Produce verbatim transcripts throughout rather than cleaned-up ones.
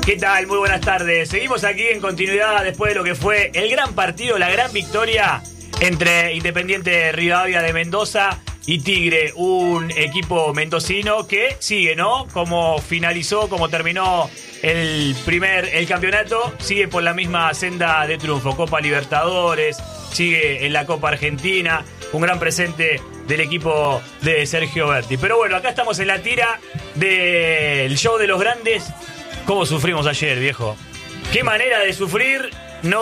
¿Qué tal? Muy buenas tardes. Seguimos aquí en continuidad después de lo que fue el gran partido, la gran victoria entre Independiente Rivadavia de Mendoza y Tigre, un equipo mendocino que sigue, ¿no? Como finalizó, como terminó el primer el campeonato, sigue por la misma senda de triunfo. Copa Libertadores, sigue en la Copa Argentina, un gran presente del equipo de Sergio Berti. Pero bueno, acá estamos en la tira del show de los grandes. ¿Cómo sufrimos ayer, viejo? Qué manera de sufrir.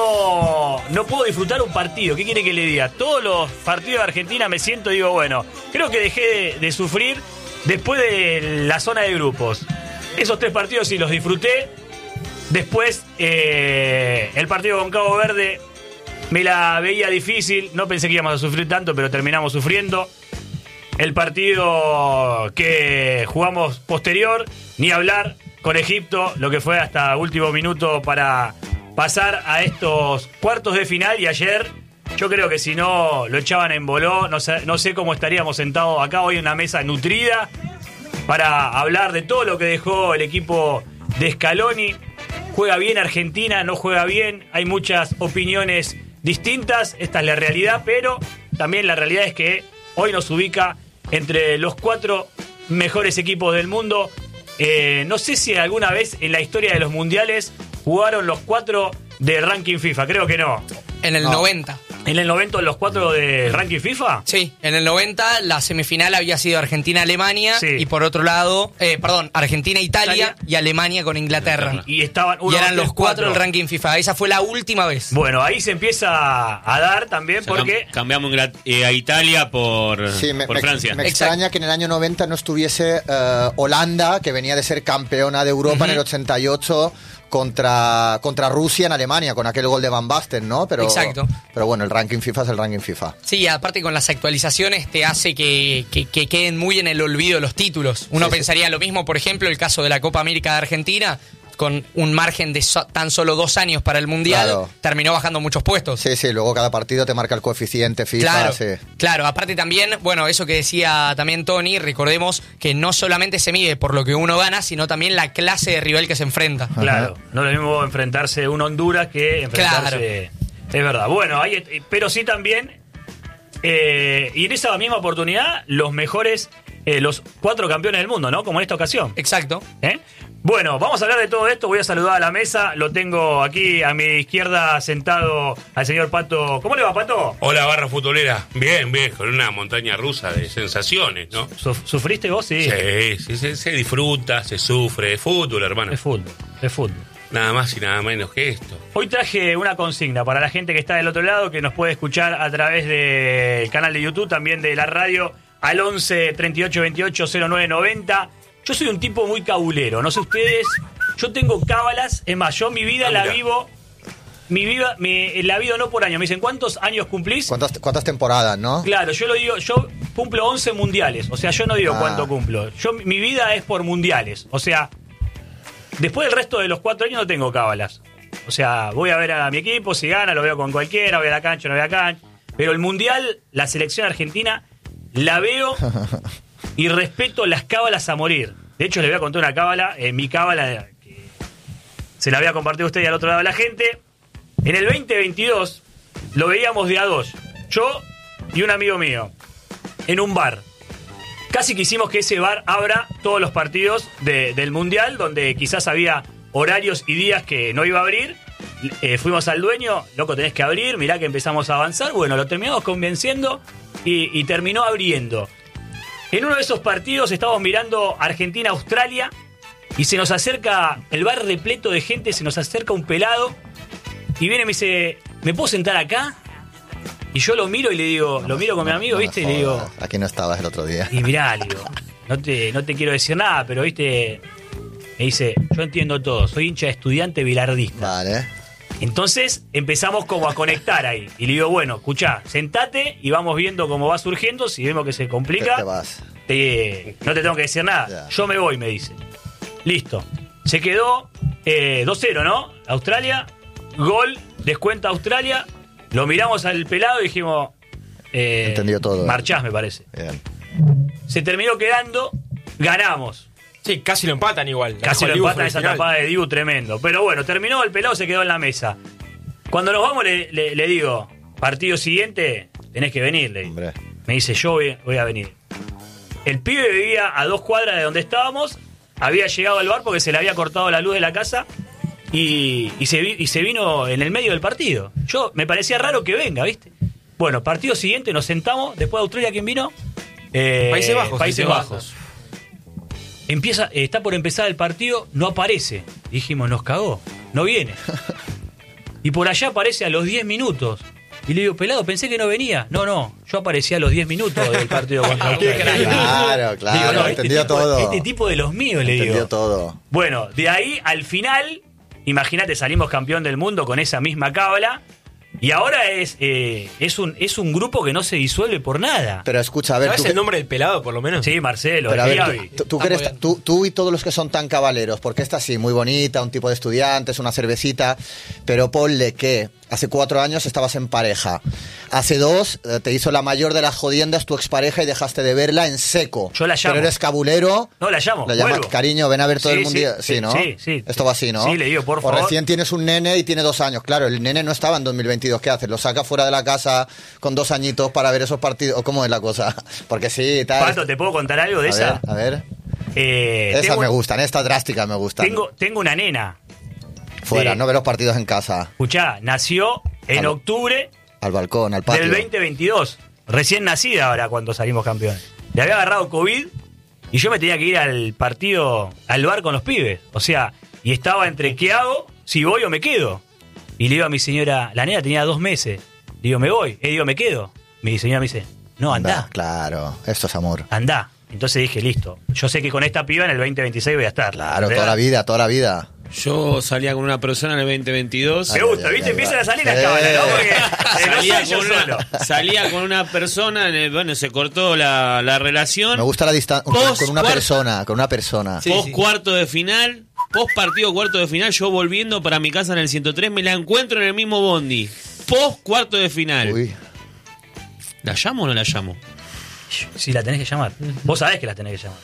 No, no puedo disfrutar un partido. ¿Qué quiere que le diga? Todos los partidos de Argentina me siento y digo, bueno, creo que dejé de, de sufrir después de la zona de grupos. Esos tres partidos sí los disfruté. Después, eh, el partido con Cabo Verde me la veía difícil. No pensé que íbamos a sufrir tanto, pero terminamos sufriendo. El partido que jugamos posterior, ni hablar, con Egipto, lo que fue hasta último minuto para pasar a estos cuartos de final. Y ayer, yo creo que si no lo echaban en boló, no sé, no sé cómo estaríamos sentados acá hoy en una mesa nutrida para hablar de todo lo que dejó el equipo de Scaloni. Juega bien Argentina, no juega bien, hay muchas opiniones distintas, esta es la realidad, pero también la realidad es que hoy nos ubica entre los cuatro mejores equipos del mundo. Eh, no sé si alguna vez en la historia de los mundiales jugaron los cuatro de ranking FIFA, creo que no. En el no. noventa. ¿En el noventa los cuatro de ranking FIFA? Sí, en el noventa la semifinal había sido Argentina-Alemania, sí. Y por otro lado, eh, perdón, Argentina-Italia Italia. Y Alemania con Inglaterra. Y estaban uno, y eran dos, los cuatro del ranking FIFA. Esa fue la última vez. Bueno, ahí se empieza a dar también, o sea, porque cam- cambiamos eh, a Italia por, sí, me, por me, Francia. Me extraña que en el año noventa no estuviese uh, Holanda, que venía de ser campeona de Europa, uh-huh, en el ochenta y ocho, contra, contra Rusia en Alemania, con aquel gol de Van Basten, ¿no? Pero, exacto. Pero bueno, el ranking FIFA es el ranking FIFA. Sí, aparte con las actualizaciones te hace que, que, que queden muy en el olvido los títulos. Uno sí, pensaría sí. Lo mismo, por ejemplo, el caso de la Copa América de Argentina, con un margen de so, tan solo dos años para el Mundial, claro, terminó bajando muchos puestos. Sí, sí, luego cada partido te marca el coeficiente FIFA. Claro, sí. Claro, aparte también, bueno, eso que decía también Tony, recordemos que no solamente se mide por lo que uno gana, sino también la clase de rival que se enfrenta. Claro, ajá, no es lo mismo enfrentarse a un Honduras que enfrentarse... Claro. Es verdad, bueno, hay, pero sí también, eh, y en esa misma oportunidad, los mejores, eh, los cuatro campeones del mundo, ¿no? Como en esta ocasión. Exacto. ¿Eh? Bueno, vamos a hablar de todo esto. Voy a saludar a la mesa. Lo tengo aquí a mi izquierda sentado al señor Pato. ¿Cómo le va, Pato? Hola, barra futbolera. Bien, bien, con una montaña rusa de sensaciones, ¿no? ¿Suf- ¿Sufriste vos? Sí. Sí, sí, se, se disfruta, se sufre. Es fútbol, hermano. Es fútbol, es fútbol. Nada más y nada menos que esto. Hoy traje una consigna para la gente que está del otro lado, que nos puede escuchar a través del canal de YouTube, también de la radio, al once treinta y ocho veintiocho cero nueve noventa. Yo soy un tipo muy cabulero, no sé ustedes, yo tengo cábalas, es más, yo mi vida ah, la mira. vivo, mi vida, mi, la vivo no por año, me dicen, ¿cuántos años cumplís? ¿Cuántas, cuántas temporadas, no? Claro, yo lo digo, yo cumplo once mundiales, o sea, yo no digo ah. cuánto cumplo, yo mi vida es por mundiales, o sea, después del resto de los cuatro años no tengo cábalas, o sea, voy a ver a mi equipo, si gana, lo veo con cualquiera, voy a la cancha, no voy a la cancha, pero el mundial, la selección argentina, la veo... Y respeto las cábalas a morir. De hecho, les voy a contar una cábala. Eh, mi cábala, que se la voy a compartir a usted y al otro lado de la gente. En el veinte veintidós lo veíamos de a dos. Yo y un amigo mío. En un bar. Casi quisimos que ese bar abra todos los partidos de, del Mundial, donde quizás había horarios y días que no iba a abrir. Eh, fuimos al dueño. Loco, tenés que abrir. Mirá que empezamos a avanzar. Bueno, lo terminamos convenciendo y, y terminó abriendo. En uno de esos partidos estábamos mirando Argentina-Australia y se nos acerca, el bar repleto de gente, se nos acerca un pelado y viene y me dice, ¿me puedo sentar acá? Y yo lo miro y le digo, no, lo miro con no, mi amigo, no ¿viste? Y le digo... Aquí no estabas el otro día. Y mirá, le digo, no te, no te quiero decir nada, pero ¿viste? Me dice, yo entiendo todo, soy hincha de Estudiante bilardista. Vale. Entonces empezamos como a conectar ahí. Y le digo, bueno, escuchá, sentate y vamos viendo cómo va surgiendo. Si vemos que se complica, te vas. Te, no te tengo que decir nada. Ya. Yo me voy, me dice. Listo. Se quedó eh, dos cero, ¿no? Australia, gol, descuenta Australia. Lo miramos al pelado y dijimos... Eh, Entendió todo. Marchás, me parece. Bien. Se terminó quedando, ganamos. Sí, casi lo empatan igual. La Casi dejó lo Dibu empatan sobre el esa final. tapada de Dibu tremendo. Pero bueno, terminó el pelado, se quedó en la mesa. Cuando nos vamos le, le- le digo, partido siguiente, tenés que venir, le digo. Hombre. Me dice, yo voy, voy a venir. El pibe vivía a dos cuadras de donde estábamos, había llegado al bar porque se le había cortado la luz de la casa y, y, se, vi- y se vino en el medio del partido. Yo, me parecía raro que venga, ¿viste? Bueno, partido siguiente, nos sentamos, después de Australia, ¿quién vino? Eh, Países Bajos. Países Bajos. Empieza, eh, está por empezar el partido, no aparece. Dijimos, nos cagó, no viene. Y por allá aparece a los diez minutos. Y le digo, pelado, pensé que no venía. No, no, yo aparecía a los diez minutos del partido contra Australia. Claro, claro, Digo, no, este entendió tipo, todo. Este tipo de los míos, le Entendió digo. todo. Bueno, de ahí al final, imagínate, salimos campeón del mundo con esa misma cábala. Y ahora es, eh, es, un, es un grupo que no se disuelve por nada. Pero escucha, a ver, ¿Sabes tú el que- nombre del pelado, por lo menos? Sí, Marcelo, Pero a el ver, Diaby. tú, tú, que Está eres- muy bien. tú- tú y todos los que son tan cabaleros, porque esta sí, muy bonita, un tipo de estudiantes, una cervecita, pero ponle que hace cuatro años estabas en pareja. Hace dos eh, te hizo la mayor de las jodiendas tu expareja y dejaste de verla en seco. Yo la llamo. Pero eres cabulero. No, la llamo, La llamas, vuelvo. cariño, ven a ver todo Sí, el mundial. sí, Sí, ¿no? sí, sí. Esto va así, ¿no? Sí, le digo, por favor. O recién tienes un nene y tiene dos años. Claro, el nene no estaba en dos mil veintidós. ¿Qué haces? ¿Lo sacas fuera de la casa con dos añitos para ver esos partidos? ¿O cómo es la cosa? Porque sí, tal. Pato, ¿te puedo contar algo de a esa? ver, a ver. Eh, Esas tengo, me gustan, estas drásticas me gustan. Tengo, tengo una nena. Fuera, Sí. no ver los partidos en casa. Escuchá, nació en Aló. octubre Al balcón, al patio. del veinte veintidós. Recién nacida ahora cuando salimos campeones. Le había agarrado COVID y yo me tenía que ir al partido, al bar con los pibes. O sea, y estaba entre qué hago, si voy o me quedo. Y le digo a mi señora, la nena tenía dos meses. Le digo, me voy. Y digo, me quedo. Mi señora me dice, no, andá, Claro, esto es amor. andá. Entonces dije, listo. Yo sé que con esta piba en el veinte veintiséis voy a estar. Claro, ¿Verdad? toda la vida, toda la vida. Yo salía con una persona en el veinte veintidós. Me gusta, Ay, ¿viste? ay, ay, Empiezan ay. a salir las Eh. cábalas, ¿no? Porque eh, no Salía soy yo con, solo. una, salía con una persona, en el- bueno, se cortó la, la relación. Me gusta la distancia. Post- Con una cuarto- persona, con una persona. Sí. Post cuarto de final, post partido cuarto de final, yo volviendo para mi casa en el ciento tres, me la encuentro en el mismo bondi. Post cuarto de final. Uy. ¿La llamo o no la llamo? Si la tenés que llamar. Vos sabés que la tenés que llamar.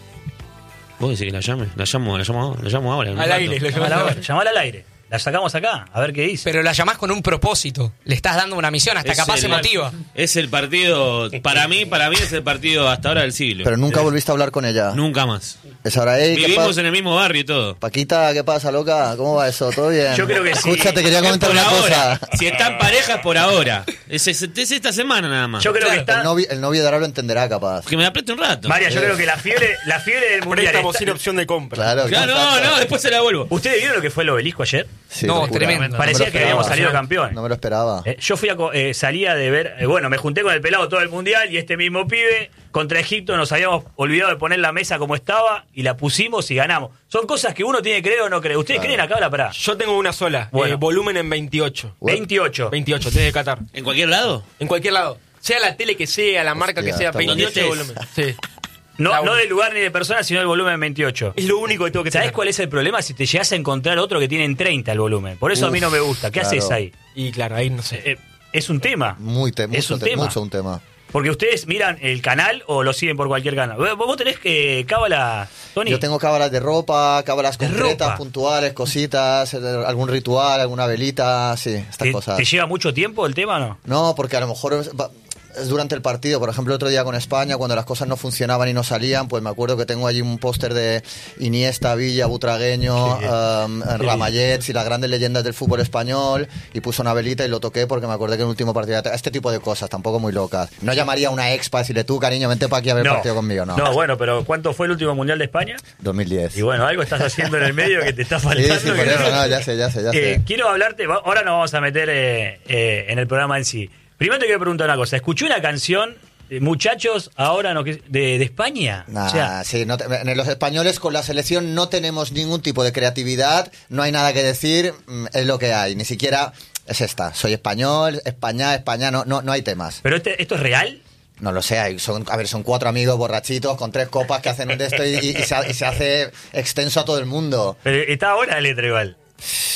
¿Vos decís que la llame? La llamo, la llamo, ahora, la llamo ahora. en un Al rato. aire, lo Llamala, llamás ahora, llamala al aire. La sacamos acá, a ver qué dice. Pero la llamás con un propósito. Le estás dando una misión, hasta Es capaz el- se motiva. Es el partido, para mí, para mí es el partido hasta ahora del siglo. Pero nunca volviste a hablar con ella. Nunca más. Es ahora, ey, ¿qué Vivimos pasa? en el mismo barrio y todo. Paquita, ¿qué pasa, loca? ¿Cómo va eso? ¿Todo bien? Yo creo que sí. Escúchate, quería comentar por una ahora. cosa. Si está en pareja es por ahora. Es, es- es esta semana nada más. Yo creo que El está. novio, el novio de ahora lo entenderá, capaz. Que me la preste un rato. María, yo creo que la fiebre, la fiebre del mundial. Préstamo está- sin opción de compra. Claro, Claro, no, exacto. no, después se la vuelvo. ¿Ustedes vieron lo que fue el obelisco ayer? Sí, No, locura. tremendo. No me lo Parecía que esperaba. habíamos salido campeones. No me lo esperaba. Eh, yo fui a, co- eh, salía de ver, eh, bueno, me junté con el pelado todo el mundial y este mismo pibe contra Egipto nos habíamos olvidado de poner la mesa como estaba y la pusimos y ganamos. Son cosas que uno tiene que creer o no creer. ¿Ustedes creen acá la pará? Yo tengo una sola. Bueno. eh, volumen en veintiocho. veintiocho. veintiocho, desde Qatar. ¿En cualquier lado? En cualquier lado. Sea la tele que sea, la marca Hostia, que sea, está veintiocho de bueno. volumen. Sí. No, La no uno. de lugar ni de persona, sino del volumen veintiocho. Es lo único que tengo que ¿Sabés tener. cuál es el problema? Si te llegas a encontrar otro que tienen treinta el volumen. Por eso a mí Uf, no me gusta. ¿Qué claro. haces ahí? Y claro, ahí no sé. Eh, es un tema. Muy te- es mucho, un te- tema. mucho un tema. Porque ustedes miran el canal o lo siguen por cualquier canal. Vos vos tenés que cábala, Tony. Yo tengo cábalas de ropa, cábalas De concretas, ropa. puntuales, cositas, eh, algún ritual, alguna velita, sí, estas ¿Te, cosas. te lleva mucho tiempo el tema o no? No, porque a lo mejor es, va- es durante el partido. Por ejemplo, el otro día con España, cuando las cosas no funcionaban y no salían, pues me acuerdo que tengo allí un póster de Iniesta, Villa, Butragueño, um, Ramallets y las grandes leyendas del fútbol español, y puse una velita y lo toqué porque me acordé que en el último partido... Este tipo de cosas, tampoco muy locas. No llamaría a una ex para decirle, tú, cariño, vente para aquí a ver el partido conmigo, no. No, bueno, pero ¿cuánto fue el último Mundial de España? dos mil diez. Y bueno, algo estás haciendo en el medio que te está Sí, faltando. sí, por que eso, no, ya sé, ya sé, ya Eh, sé. quiero hablarte, va- ahora nos vamos a meter eh, eh, en el programa en sí. Primero te quiero preguntar una cosa. Escuché una canción, eh, muchachos, ahora no, que- de, de España. Nah, O sea, sí, no te- en los españoles con la selección no tenemos ningún tipo de creatividad, no hay nada que decir, mm, es lo que hay, ni siquiera es esta, soy español, España, España, no, no, no hay temas. ¿pero este- esto es real? No lo sé, hay- son, a ver, son cuatro amigos borrachitos con tres copas que hacen un de esto y, y- y se, y se hace extenso a todo el mundo. Pero está ahora la letra igual.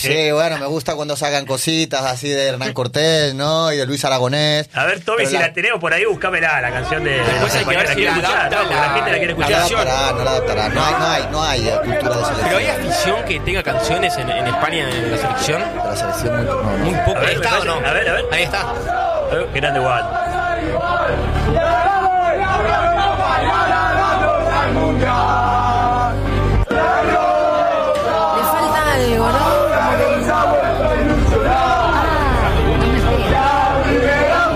Sí, bueno, me gusta cuando sacan cositas así de Hernán Cortés, ¿no? Y de Luis Aragonés. A ver, Tommy, Pero si la- la tenemos por ahí, búscamela, la canción de... de Después los hay que ver españoles. La si quiere la escuchar, adapta ¿no? Porque la la- gente la quiere No la escuchar. adaptará, no la adaptará. No hay, no hay, no hay eh, cultura de selección. Pero hay afición que tenga canciones en, en España, en la selección. De la selección muy, no, no. Muy poco. A ver, Ahí me está, ¿o parece- no? a ver, a ver. Ahí está. Eh, Qué grande igual. Le falta algo, ¿no? Como que- Ah, no me pega.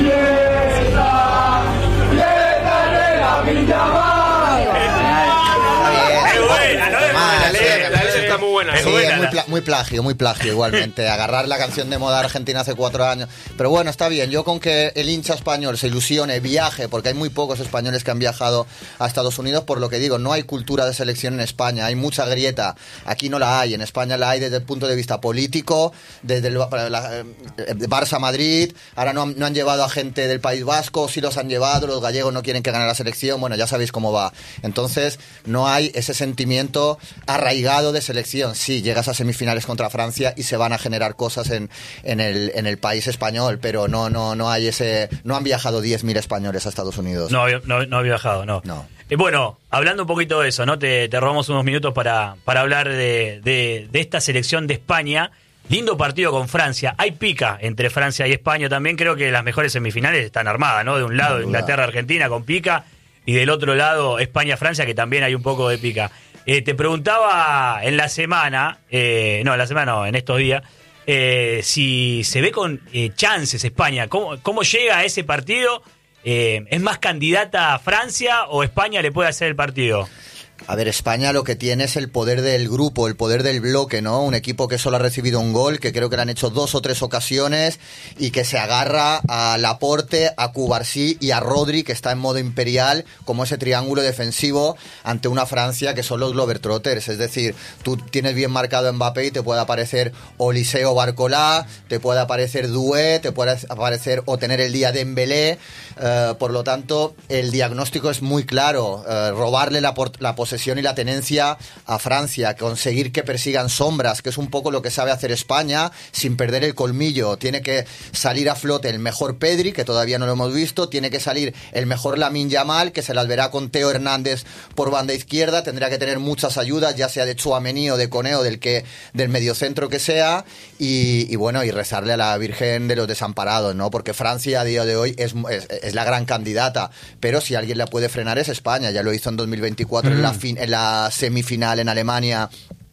Está bien. Es buena, ¿no? Es Más, buena, sí, letra, La letra está muy buena. Es Sí, buena es muy, la- pla- muy plagio, muy plagio igualmente. Agarrar la canción de moda argentina hace cuatro años. Pero bueno, está bien. Yo con que el hincha español se ilusione, viaje, porque hay muy pocos españoles que han viajado a Estados Unidos, por lo que digo, no hay cultura de selección en España. Hay mucha grieta. Aquí no la hay. En España la hay desde el punto de vista político, desde el Ba- la- eh, Barça-Madrid. Ahora no han, no han llevado a gente del País Vasco, sí los han llevado. Los gallegos no quieren que gane la selección. Bueno, ya sabéis cómo va. Entonces, no hay ese sentimiento arraigado de selección. Sí, llegas a semifinales contra Francia y se van a generar cosas en, en, el, en el país español, pero no, no, no hay ese, no han viajado diez mil españoles a Estados Unidos. No, había- no, no había viajado, no. No. Eh, bueno, hablando un poquito de eso, ¿no? Te, te robamos unos minutos para, para hablar de, de, de esta selección de España. Lindo partido con Francia. Hay pica entre Francia y España también. Creo que las mejores semifinales están armadas, ¿no? De un lado Sin duda. Inglaterra-Argentina con pica y del otro lado España-Francia, que también hay un poco de pica. Eh, te preguntaba en la semana, eh, no, en la semana no, en estos días, eh, si se ve con eh, chances España. ¿Cómo, cómo llega a ese partido? Eh, ¿Es más candidata a Francia o España le puede hacer el partido? A ver, España lo que tiene es el poder del grupo, el poder del bloque, ¿no? Un equipo que solo ha recibido un gol, que creo que le han hecho dos o tres ocasiones y que se agarra a Laporte, a Cubarsí y a Rodri, que está en modo imperial, como ese triángulo defensivo ante una Francia que son los Globetrotters. Es decir, tú tienes bien marcado Mbappé y te puede aparecer Olise o Barcolá, te puede aparecer Doué, te puede aparecer o tener el día de Dembélé. Eh, por lo tanto, el diagnóstico es muy claro. Eh, robarle la, por- la posesión y la tenencia a Francia, conseguir que persigan sombras, que es un poco lo que sabe hacer España, sin perder el colmillo. Tiene que salir a flote el mejor Pedri, que todavía no lo hemos visto, tiene que salir el mejor Lamine Yamal, que se las verá con Teo Hernández por banda izquierda, tendrá que tener muchas ayudas, ya sea de Tchouaméni o de Koné o del, que, del mediocentro que sea, y, y bueno, y rezarle a la Virgen de los Desamparados, ¿no? Porque Francia a día de hoy es, es, es la gran candidata, pero si alguien la puede frenar es España. Ya lo hizo en dos mil veinticuatro en la fin- en la semifinal en Alemania,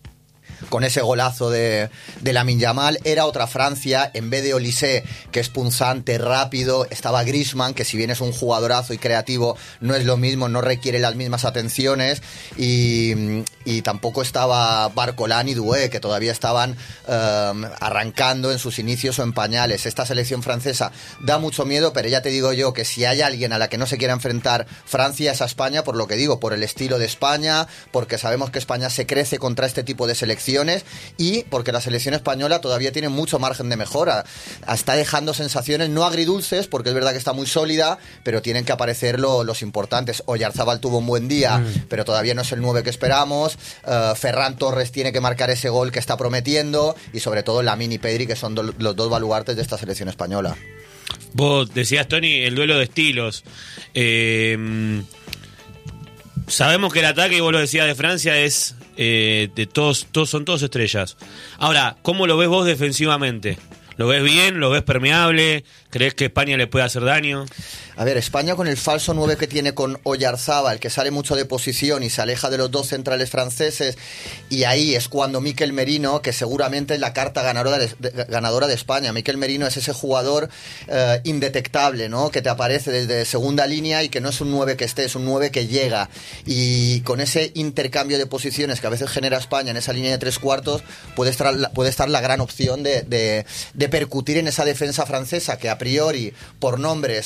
con ese golazo de, de Lamine Yamal. Era otra Francia. En vez de Olise, que es punzante, rápido, estaba Griezmann, que si bien es un jugadorazo y creativo, no es lo mismo, no requiere las mismas atenciones, y, y tampoco estaba Barcolá ni Doué, que todavía estaban um, arrancando en sus inicios o en pañales. Esta selección francesa da mucho miedo, pero ya te digo yo que si hay alguien a la que no se quiera enfrentar Francia es a España, por lo que digo, por el estilo de España, porque sabemos que España se crece contra este tipo de selecciones, y porque la selección española todavía tiene mucho margen de mejora. Está dejando sensaciones no agridulces, porque es verdad que está muy sólida, pero tienen que aparecer lo- los importantes. Oyarzábal tuvo un buen día, mm. pero todavía no es el nueve que esperamos. Uh, Ferran Torres tiene que marcar ese gol que está prometiendo, y sobre todo Lamine y Pedri, que son do- los dos baluartes de esta selección española. Vos decías, Tony, el duelo de estilos. Eh, sabemos que el ataque, y vos lo decías, de Francia es eh, de todos, todos son todos estrellas. Ahora, ¿cómo lo ves vos defensivamente? ¿Lo ves bien? ¿Lo ves permeable? ¿Crees que España le puede hacer daño? A ver, España con el falso nueve que tiene con Oyarzábal, que sale mucho de posición y se aleja de los dos centrales franceses, y ahí es cuando Mikel Merino, que seguramente es la carta ganadora de, de, ganadora de España. Mikel Merino es ese jugador eh, indetectable, ¿no? Que te aparece desde segunda línea y que no es un nueve que esté, es un nueve que llega. Y con ese intercambio de posiciones que a veces genera España en esa línea de tres cuartos, puede estar la, puede estar la gran opción de, de, de percutir en esa defensa francesa, que a priori, por nombres,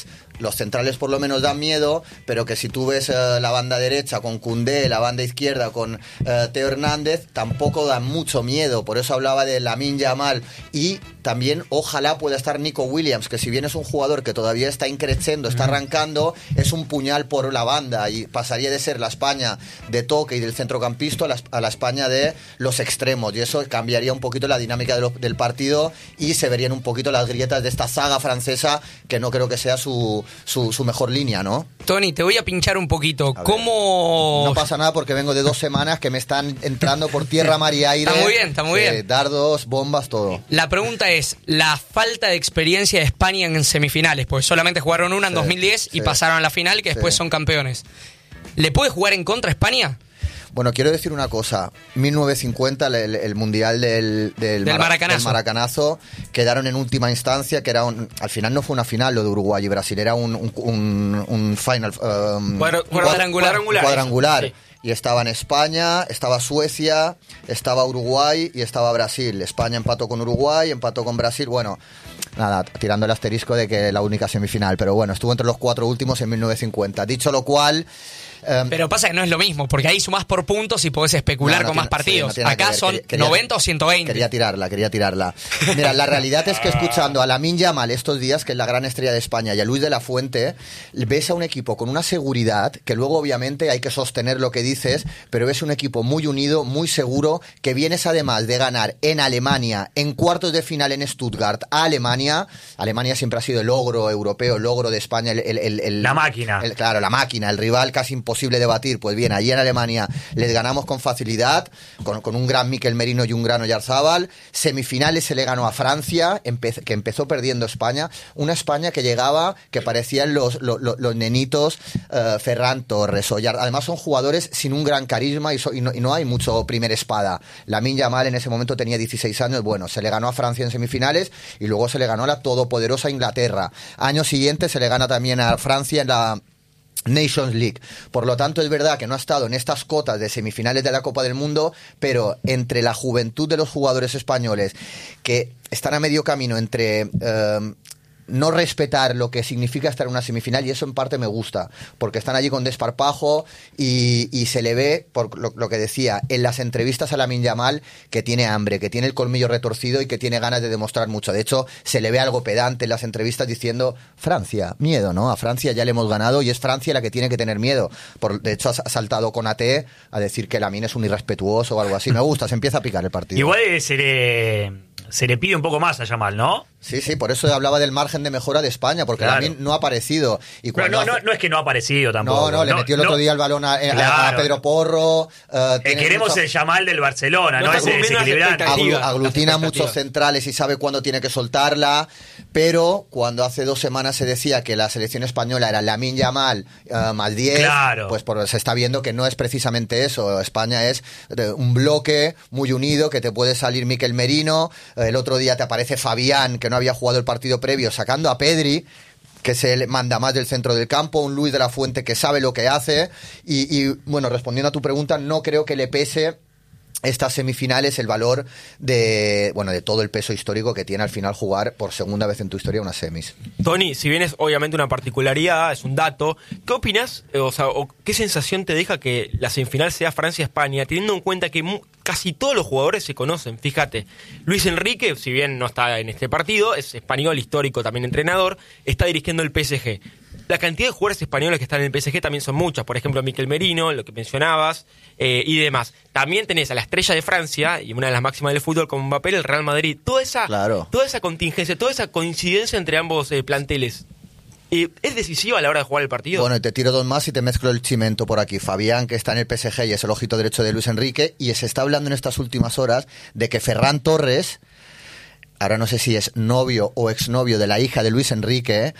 los centrales por lo menos dan miedo, pero que si tú ves uh, la banda derecha con Koundé, la banda izquierda con uh, Teo Hernández, tampoco dan mucho miedo. Por eso hablaba de Lamine Yamal. Y también ojalá pueda estar Nico Williams, que si bien es un jugador que todavía está increciendo, está arrancando, es un puñal por la banda y pasaría de ser la España de toque y del centrocampista a la, a la España de los extremos, y eso cambiaría un poquito la dinámica de lo, del partido y se verían un poquito las grietas de esta saga francesa, que no creo que sea su, su, su mejor línea, ¿no? Tony, te voy a pinchar un poquito. ¿Cómo...? No pasa nada porque vengo de dos semanas que me están entrando por tierra, mar y aire. Está muy bien, está muy eh, bien. Dardos, bombas, todo. La pregunta es, la falta de experiencia de España en semifinales, porque solamente jugaron una en Sí, dos mil diez y sí. pasaron a la final, que después Sí. son campeones. ¿Le puede jugar en contra a España? Bueno, quiero decir una cosa. mil novecientos cincuenta, el, el, el mundial del, del, Del Mara- Maracanazo. del Maracanazo, quedaron en última instancia, que era un, al final no fue una final lo de Uruguay y Brasil, era un, un, un, un final, um, Cuadra- un cuadrangular. un cuadrangular. Sí. Y estaban España, estaba Suecia, estaba Uruguay y estaba Brasil. España empató con Uruguay, empató con Brasil. Bueno, nada, tirando el asterisco de que la única semifinal. Pero bueno, estuvo entre los cuatro últimos en mil novecientos cincuenta. Dicho lo cual... Um, Pero pasa que no es lo mismo, porque ahí sumás por puntos y podés especular No, no con tiene- más partidos. sí, no tiene nada Acá que ver. son Quería- quería- noventa o ciento veinte. Quería tirarla, quería tirarla. Mira, la realidad es que escuchando a Lamine Yamal estos días, que es la gran estrella de España, y a Luis de la Fuente, ves a un equipo con una seguridad, que luego obviamente hay que sostener lo que dices, pero ves un equipo muy unido, muy seguro, que vienes además de ganar en Alemania, en cuartos de final en Stuttgart, a Alemania. Alemania siempre ha sido el logro europeo, el logro de España, el, el- el- el- La máquina. el- claro, la máquina, el rival casi imposible de batir. Pues bien, allí en Alemania les ganamos con facilidad, con, con un gran Mikel Merino y un gran Oyarzábal. Semifinales se le ganó a Francia, empe- que empezó perdiendo España. Una España que llegaba, que parecían los, los, los- los nenitos eh, Ferran Torres, Oyar. Además son jugadores sin un gran carisma y, so- y, no, y no hay mucho primer espada. Lamine Yamal en ese momento tenía dieciséis años. Bueno, se le ganó a Francia en semifinales y luego se le ganó a la todopoderosa Inglaterra. Año siguiente se le gana también a Francia en la Nations League. Por lo tanto, es verdad que no ha estado en estas cotas de semifinales de la Copa del Mundo, pero entre la juventud de los jugadores españoles, que están a medio camino entre eh, no respetar lo que significa estar en una semifinal, y eso en parte me gusta, porque están allí con desparpajo y, y se le ve, por lo, lo que decía, en las entrevistas a Lamine Yamal, que tiene hambre, que tiene el colmillo retorcido y que tiene ganas de demostrar mucho. De hecho, se le ve algo pedante en las entrevistas diciendo, Francia, miedo, ¿no? A Francia ya le hemos ganado y es Francia la que tiene que tener miedo. Por, de hecho, ha saltado con A T a decir que Lamine es un irrespetuoso o algo así. Me gusta, se empieza a picar el partido. Igual eh, se le, se le pide un poco más a Yamal, ¿no? Sí, sí, por eso hablaba del margen de mejora de España, porque Claro. Lamine no ha aparecido. Y Pero cuando no, no, hace- no es que no ha aparecido tampoco. No, no, le metió el otro no. día el balón a, a- Claro. a Pedro Porro. eh, Eh, tiene queremos mucho- el Yamal del Barcelona, No ¿no? está Ese cumpliendo las desequilibrante. expectativas. aglu- aglutina Las muchos expectativas. centrales y sabe cuándo tiene que soltarla, pero cuando hace dos semanas se decía que la selección española era Lamine Yamal eh, más diez, Claro. pues por, se está viendo que no es precisamente eso. España es eh, un bloque muy unido, que te puede salir Mikel Merino, eh, el otro día te aparece Fabián, que no había jugado el partido previo, sacando a Pedri, que se manda más del centro del campo, un Luis de la Fuente que sabe lo que hace, y, y bueno, respondiendo a tu pregunta, no creo que le pese estas semifinales el valor de, bueno, de todo el peso histórico que tiene al final jugar por segunda vez en tu historia unas semis. Tony, si bien es obviamente una particularidad, es un dato, ¿qué opinas? Eh, O sea, o ¿qué sensación te deja que la semifinal sea Francia-España, teniendo en cuenta que mu- casi todos los jugadores se conocen? Fíjate, Luis Enrique, si bien no está en este partido, es español, histórico, también entrenador, está dirigiendo el P S G. La cantidad de jugadores españoles que están en el P S G también son muchas. Por ejemplo, Mikel Merino, lo que mencionabas, eh, y demás. También tenés a la estrella de Francia y una de las máximas del fútbol como Mbappé, el Real Madrid. Toda esa, Claro. toda esa contingencia, toda esa coincidencia entre ambos eh, planteles, eh, ¿es decisiva a la hora de jugar el partido? Bueno, y te tiro dos más y te mezclo el chimento por aquí. Fabián, que está en el P S G y es el ojito derecho de Luis Enrique, y se está hablando en estas últimas horas de que Ferran Torres, ahora no sé si es novio o exnovio de la hija de Luis Enrique,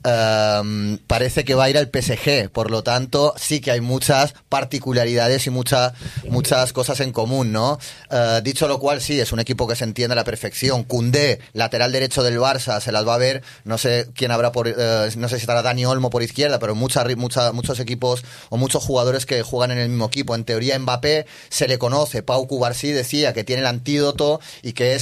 um, parece que va a ir al P S G. Por lo tanto, sí que hay muchas particularidades y mucha, muchas cosas en común, ¿no? Uh, dicho lo cual, sí, es un equipo que se entiende a la perfección. Koundé, lateral derecho del Barça, se las va a ver. No sé quién habrá por, uh, no sé si estará Dani Olmo por izquierda, pero mucha, mucha, muchos equipos o muchos jugadores que juegan en el mismo equipo. En teoría, Mbappé se le conoce. Pau Cubarsí decía que tiene el antídoto y que es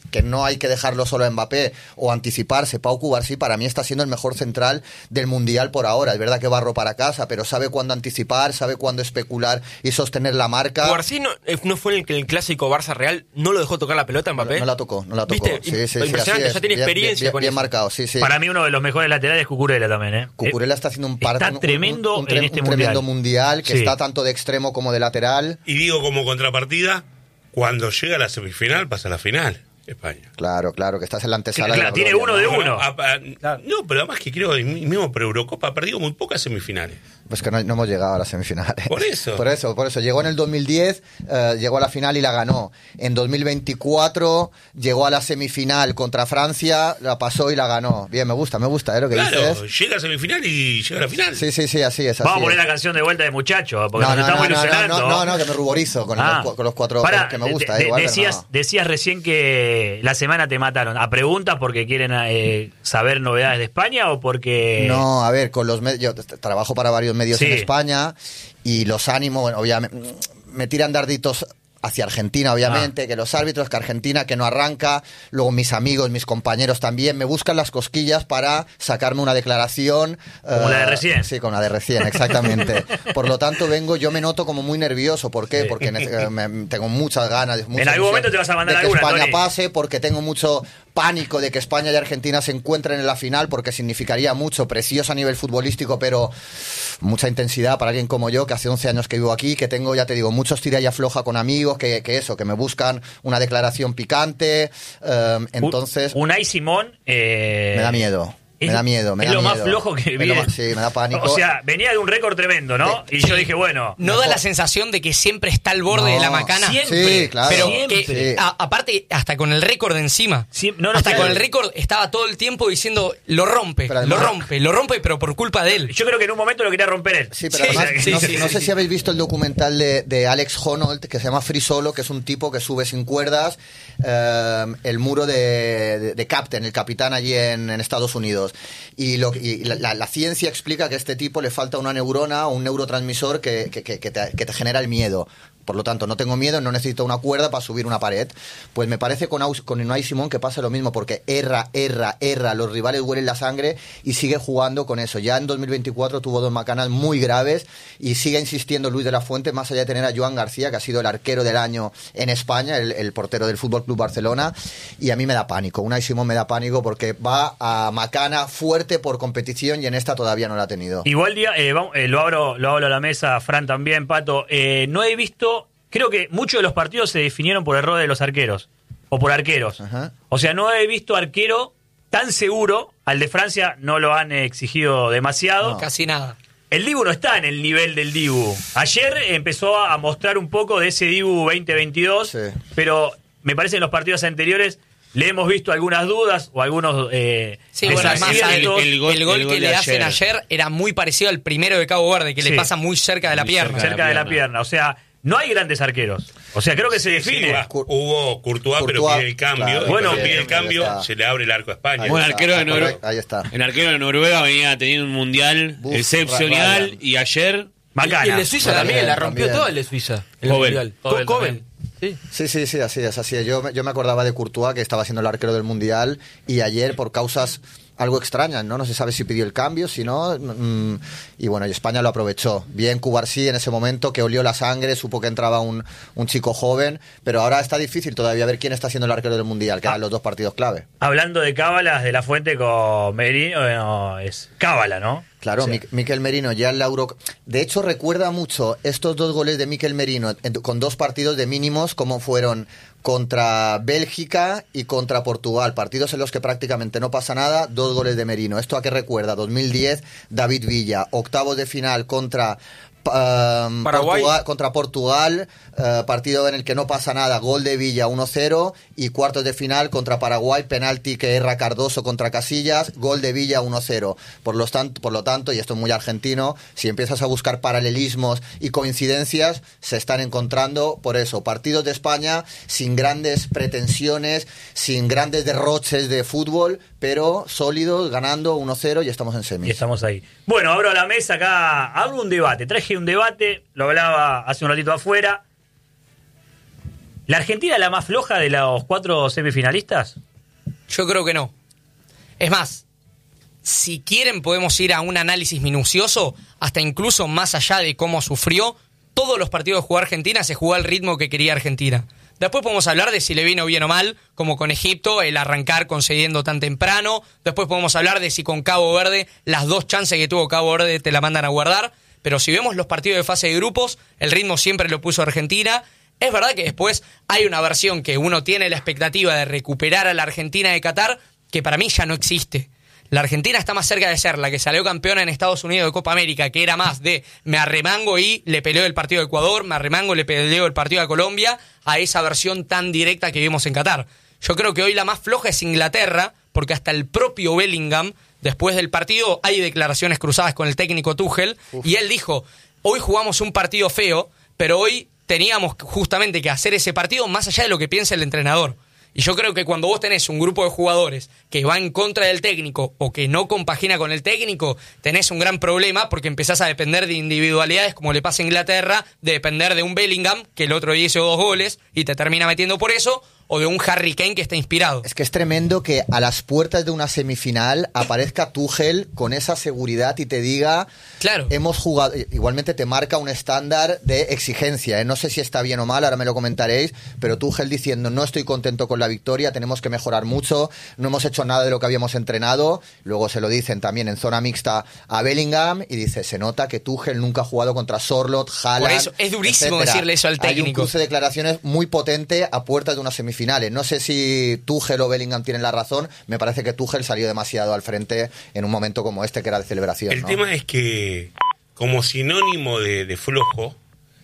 que no hay que dejarlo solo a Mbappé o anticiparse. Pau Cubarsí para mí está siendo el mejor central del Mundial por ahora. Es verdad que barro para casa, pero sabe cuándo anticipar, sabe cuándo especular y sostener la marca. Cubarsí no, no fue el que en el clásico Barça Real no lo dejó tocar la pelota a Mbappé. No, no la tocó, no la tocó. ¿Viste? Sí, sí, sí, impresionante, así ya tiene es. Bien, experiencia bien, con bien eso. marcado, sí, sí. Para mí uno de los mejores laterales es Cucurella también, ¿eh? Cucurella está haciendo un par- Está un- un- tremendo un, tre- en este un tremendo mundial. mundial que Sí. está tanto de extremo como de lateral. Y digo como contrapartida, cuando llega a la semifinal pasa a la final, España. Claro, claro, que estás en la antesala Claro, de la tiene gloria, uno de ¿no? uno. a- a- No, pero además que creo, mismo por Eurocopa ha perdido muy pocas semifinales. Pues que no, no hemos llegado a las semifinales. Por eso. Por eso, por eso. Llegó en el dos mil diez, eh, llegó a la final y la ganó. En dos mil veinticuatro llegó a la semifinal contra Francia, la pasó y la ganó. Bien, me gusta, me gusta, ¿eh? Lo que Claro, dices. llega a semifinal y llega a la final. Sí, sí, sí, así es. Así Vamos a poner es. la canción de vuelta de muchacho, porque No, nos no, estamos no, no, ilusionando. no, no, no, que me ruborizo con, Ah. los, cu- con los cuatro Pará, que me gusta. de- eh, igual, pero decías, no. decías recién que la semana te mataron. ¿A preguntas porque quieren eh, saber novedades de España o porque...? No, a ver, con los medios, yo t- trabajo para varios medios Sí. en España y los ánimos, bueno, obviamente, me tiran darditos hacia Argentina, obviamente, Ah. que los árbitros, que Argentina, que no arranca, luego mis amigos, mis compañeros también, me buscan las cosquillas para sacarme una declaración. Como la de recién. Sí, con la de recién, exactamente. Por lo tanto, vengo, yo me noto como muy nervioso. ¿Por qué? Porque nece- me- tengo muchas ganas, mucha En algún ilusión momento te vas a mandar de que alguna, España Tony. pase, porque tengo mucho pánico de que España y Argentina se encuentren en la final, porque significaría mucho, precioso a nivel futbolístico, pero mucha intensidad para alguien como yo, que hace once años que vivo aquí, que tengo, ya te digo, muchos tira y afloja con amigos, que, que eso, que me buscan una declaración picante, eh, entonces Un- Unai Simón... eh, me da miedo. es- Me da miedo, me es da lo más miedo. flojo que Es vi. lo más- sí, me da pánico. O sea, venía de un récord tremendo, ¿no? Y yo dije, bueno... ¿No da la sensación de que siempre está al borde No, de la macana? siempre. Sí, claro. Pero Siempre. que, Sí. a- aparte, hasta con el récord encima. Siem- no, no, hasta sí. con el récord estaba todo el tiempo diciendo, lo rompe, Pero además- lo rompe, lo rompe, pero por culpa de él. Yo creo que en un momento lo quería romper él. Sí, pero Sí, además, sí, no, sí, no sí, sé sí. si habéis visto el documental de, de Alex Honnold, que se llama Free Solo, que es un tipo que sube sin cuerdas eh, el muro de, de, de Captain, el capitán allí en, en Estados Unidos. Y, lo, y la, la- la ciencia explica que a este tipo le falta una neurona o un neurotransmisor que, que, que- que te, que te genera el miedo. Por lo tanto, no tengo miedo, no necesito una cuerda para subir una pared. Pues me parece con, Aus- con Unai Simón que pasa lo mismo, porque erra, erra, erra, los rivales huelen la sangre y sigue jugando con eso. Ya en dos mil veinticuatro tuvo dos macanas muy graves y sigue insistiendo Luis de la Fuente, más allá de tener a Joan García, que ha sido el arquero del año en España, el, el portero del Fútbol Club Barcelona, y a mí me da pánico. Unai Simón me da pánico porque va a macana fuerte por competición y en esta todavía no la ha tenido. Igual día, eh, vamos, eh, lo abro, lo abro a la mesa, Fran también, Pato. Eh, no he visto, creo que muchos de los partidos se definieron por error de los arqueros, o por arqueros. Ajá. O sea, no he visto arquero tan seguro, al de Francia no lo han exigido demasiado. No. Casi nada. El Dibu no está en el nivel del Dibu. Ayer empezó a mostrar un poco de ese Dibu veinte veintidós, Sí. pero me parece en los partidos anteriores le hemos visto algunas dudas o algunos eh, Sí, bueno, además desaciertos. el, el gol- el gol el que gol le de hacen ayer. ayer era muy parecido al primero de Cabo Verde, que Sí. le pasa muy cerca de la Muy pierna. cerca. cerca de la pierna. pierna. O sea, no hay grandes arqueros. O sea, creo que se Sí, define. va, hubo Courtois, pero Courtois, pide el cambio. claro, y bueno, cuando pide el ahí cambio, está. se le abre el arco a España. Ahí Buen está, arquero de ah, Noruega. correcto, ahí está. El arquero de Noruega venía teniendo un mundial Buf, excepcional Ryan. y ayer Macana. Y el de Suiza También, también, la rompió también. todo el de Suiza. El Kobel. mundial. Kobel Co- Kobel. también. Sí. Sí, sí, sí, así es, así es. Yo, me- yo me acordaba de Courtois, que estaba siendo el arquero del Mundial, y ayer, por causas algo extrañas, ¿no? No se sabe si pidió el cambio, si no... mm, y bueno, y España lo aprovechó. Bien Cubarsí en ese momento, que olió la sangre, supo que entraba un, un chico joven, pero ahora está difícil todavía ver quién está siendo el arquero del Mundial, que eran los dos partidos clave. Hablando de cábalas de la fuente con Merino, eh, no, es cábala, ¿no? Claro, O sea, Mi- Mikel Merino ya en la Euro... De hecho, recuerda mucho estos dos goles de Mikel Merino en- con dos partidos de mínimos, como fueron contra Bélgica y contra Portugal. Partidos en los que prácticamente no pasa nada, dos goles de Merino. ¿Esto a qué recuerda? dos mil diez, David Villa. Octavos de final contra... um, Paraguay. Portugal, contra Portugal, eh, partido en el que no pasa nada, gol de Villa uno cero, y cuartos de final contra Paraguay, penalti que erra Cardoso contra Casillas, gol de Villa uno cero. Por, los tant- por lo tanto, y esto es muy argentino, si empiezas a buscar paralelismos y coincidencias, se están encontrando por eso, partidos de España sin grandes pretensiones, sin grandes derroches de fútbol, pero sólidos, ganando uno cero y estamos en semis. Y estamos ahí. Bueno, abro la mesa acá, abro un debate. Traje un debate, lo hablaba hace un ratito afuera. ¿La Argentina es la más floja de los cuatro semifinalistas? Yo creo que no. Es más, si quieren podemos ir a un análisis minucioso, hasta incluso más allá de cómo sufrió. Todos los partidos que jugó Argentina se jugó al ritmo que quería Argentina. Después podemos hablar de si le vino bien o mal, como con Egipto, el arrancar concediendo tan temprano. Después podemos hablar de si con Cabo Verde, las dos chances que tuvo Cabo Verde te la mandan a guardar. Pero si vemos los partidos de fase de grupos, el ritmo siempre lo puso Argentina. Es verdad que después hay una versión que uno tiene la expectativa de recuperar a la Argentina de Qatar, que para mí ya no existe. La Argentina está más cerca de ser la que salió campeona en Estados Unidos de Copa América, que era más de me arremango y le peleo el partido a Ecuador, me arremango y le peleo el partido a Colombia, a esa versión tan directa que vimos en Qatar. Yo creo que hoy la más floja es Inglaterra, porque hasta el propio Bellingham, después del partido, hay declaraciones cruzadas con el técnico Tuchel, Uf. y él dijo, hoy jugamos un partido feo, pero hoy teníamos justamente que hacer ese partido más allá de lo que piensa el entrenador. Y yo creo que cuando vos tenés un grupo de jugadores que va en contra del técnico o que no compagina con el técnico, tenés un gran problema porque empezás a depender de individualidades, como le pasa a Inglaterra, de depender de un Bellingham, que el otro día hizo dos goles y te termina metiendo por eso, o de un Harry Kane que está inspirado. Es que es tremendo que a las puertas de una semifinal aparezca Tuchel con esa seguridad y te diga, claro, hemos jugado, igualmente te marca un estándar de exigencia, ¿eh? No sé si está bien o mal, ahora me lo comentaréis, pero Tuchel diciendo, no estoy contento con la victoria, tenemos que mejorar mucho, no hemos hecho nada de lo que habíamos entrenado. Luego se lo dicen también en zona mixta a Bellingham y dice, se nota que Tuchel nunca ha jugado contra Sorloth, Haaland, por eso es durísimo etcétera. Decirle eso al técnico. Hay un cruce de declaraciones muy potente a puertas de una semifinal. Finales. No sé si Tuchel o Bellingham tienen la razón. Me parece que Tuchel salió demasiado al frente en un momento como este que era de celebración. El ¿no? tema es que, como sinónimo de, de flojo,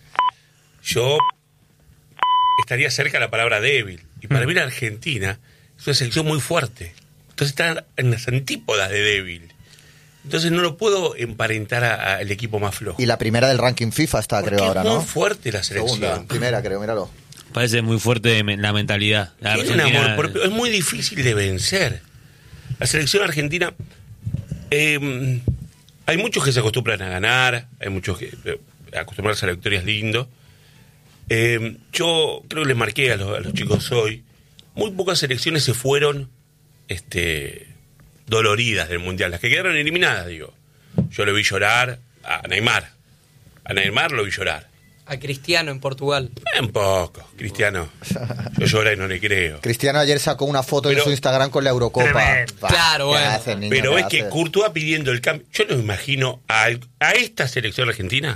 yo estaría cerca de la palabra débil. Y para mm. mí la Argentina es una selección muy fuerte. Entonces está en las antípodas de débil. Entonces no lo puedo emparentar al equipo más flojo. Y la primera del ranking FIFA está, Porque creo, ahora, es muy ¿no? fuerte la selección. Segunda, primera, creo, míralo. Parece muy fuerte la mentalidad. La Tiene un amor propio. Es muy difícil de vencer. La selección argentina... Eh, hay muchos que se acostumbran a ganar, hay muchos que... Eh, acostumbrarse a la victoria es lindo. Eh, yo creo que les marqué a los, a los chicos hoy. Muy pocas selecciones se fueron este, doloridas del Mundial. Las que quedaron eliminadas, digo. Yo lo vi llorar a Neymar. A Neymar lo vi llorar. A Cristiano en Portugal. Un poco, Cristiano. Yo lloré y no le creo. Cristiano ayer sacó una foto Pero, en su Instagram con la Eurocopa. Bah, claro, bueno. Hace, niño, Pero es hace? que Courtois pidiendo el cambio. Yo no me imagino a, a esta selección argentina,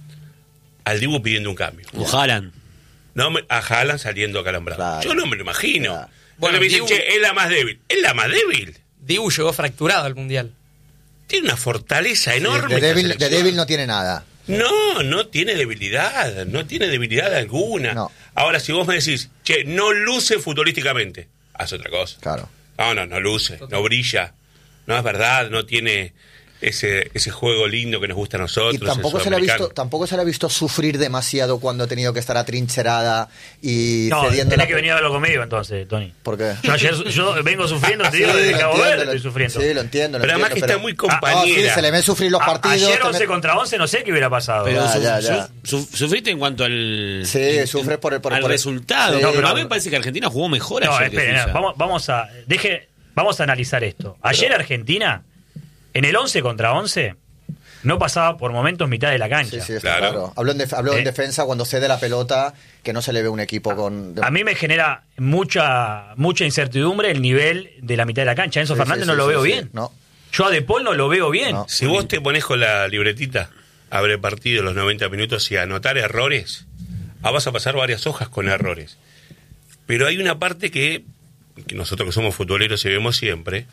al Dibu pidiendo un cambio. O Haaland. No, a Haaland saliendo acalambrado. Claro. Yo no me lo imagino. Claro. Bueno, me dicen, Dibu, che, es la más débil. ¿Es la más débil? Dibu llegó fracturado al Mundial. Tiene una fortaleza enorme. De débil, esta de débil no tiene nada. No, no tiene debilidad, no tiene debilidad alguna. No. Ahora, si vos me decís, che, no luce futbolísticamente, haz otra cosa. Claro. No, no, no luce, no brilla, no es verdad, no tiene ese ese juego lindo que nos gusta a nosotros. Y tampoco se, le ha visto, tampoco se le ha visto sufrir demasiado cuando ha tenido que estar atrincherada y no, cediendo. Tenés la... que venir a verlo conmigo entonces, Tony. ¿Por qué? Yo ayer yo vengo sufriendo, te digo, Sí, desde lo Cabo entiendo, Verde lo- estoy sufriendo. Sí, lo entiendo. Lo Pero además entiendo, que pero- está muy Ah, compañera. sí, se le ven sufrir los A- partidos. ayer que once me- contra once, no sé qué hubiera pasado. Pero Ya, su- ya, ya. su- su- sufriste en cuanto al... Sí, sufres por el- por- al por el- resultado. Sí, no, pero pero- a mí me parece que Argentina jugó mejor No, ayer que esperen, Suiza. vamos, vamos a deje, vamos a analizar esto. Ayer Argentina, en el once contra once, no pasaba por momentos mitad de la cancha. Sí, sí, está Claro. claro. Habló, en, def- habló en Eh. defensa cuando cede la pelota, que no se le ve un equipo con... A mí me genera mucha mucha incertidumbre el nivel de la mitad de la cancha. Enzo Sí, Fernández sí, no sí, lo sí, veo sí. bien. No. Yo a De Paul no lo veo bien. No. Si vos te pones con la libretita, abre partido los noventa minutos y anotar errores, ah, vas a pasar varias hojas con errores. Pero hay una parte que, que nosotros que somos futboleros y vemos siempre,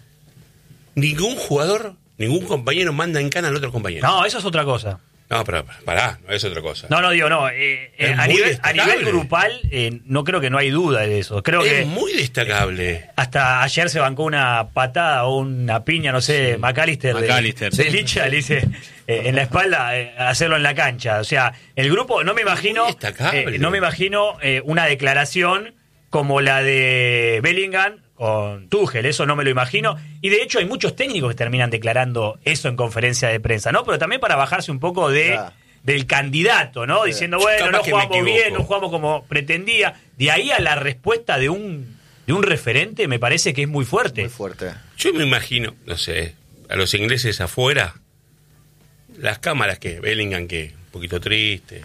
ningún jugador, ningún compañero manda en cana al otro compañero. No, eso es otra cosa. No, pero pará, no es otra cosa. No, no digo, no. eh, eh, Es a, muy nivel, a destacable. nivel grupal, eh, no creo que no hay duda de eso. Creo es que muy destacable. hasta ayer se bancó una patada o una piña, no sé, McAllister, de- McAllister. de, Licha, le dice eh, en la espalda, eh, hacerlo en la cancha. O sea, el grupo, no me imagino, Muy destacable. eh, no me imagino eh, una declaración como la de Bellingham con Tuchel, eso no me lo imagino. Y de hecho hay muchos técnicos que terminan declarando eso en conferencia de prensa, ¿no? Pero también para bajarse un poco de... Ya. del candidato, ¿no? Diciendo, bueno, Capaz no que me jugamos bien, equivoco. no jugamos como pretendía. de ahí a la respuesta de un, de un referente me parece que es muy fuerte. Muy fuerte. Yo me imagino, no sé, a los ingleses afuera, las cámaras que Bellingham, que un poquito triste.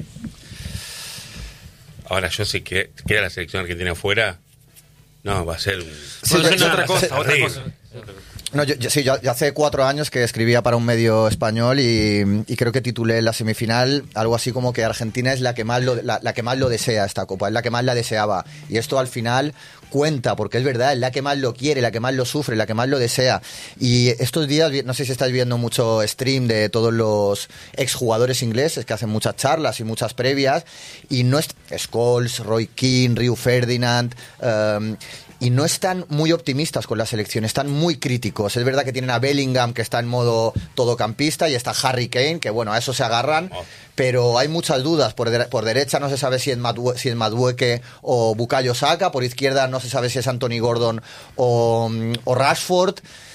Ahora yo sé que queda la selección argentina afuera, no, va a ser un... Sí, Bueno, yo- es yo- otra cosa, sí, otra horrible. cosa. No, yo, yo- sí, yo, yo hace cuatro años que escribía para un medio español y, y creo que titulé en la semifinal algo así como que Argentina es la que más lo, la, la que más lo desea esta Copa, es la que más la deseaba. Y esto al final cuenta, porque es verdad, es la que más lo quiere, la que más lo sufre, la que más lo desea. Y estos días, no sé si estáis viendo mucho stream de todos los exjugadores ingleses que hacen muchas charlas y muchas previas, y no es Scholes, Roy Keane, Rio Ferdinand... Um, y no están muy optimistas con la selección, están muy críticos. Es verdad que tienen a Bellingham, que está en modo todocampista, y está Harry Kane, que bueno, a eso se agarran, pero hay muchas dudas. Por, de- por derecha no se sabe si es, Madue- si es Madueke o Bukayo Saka, por izquierda no se sabe si es Anthony Gordon o, o Rashford.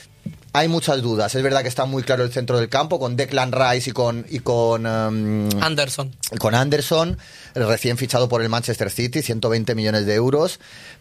Hay muchas dudas. Es verdad que está muy claro el centro del campo, con Declan Rice y con... Y con um, Anderson. con Anderson, recién fichado por el Manchester City, ciento veinte millones de euros,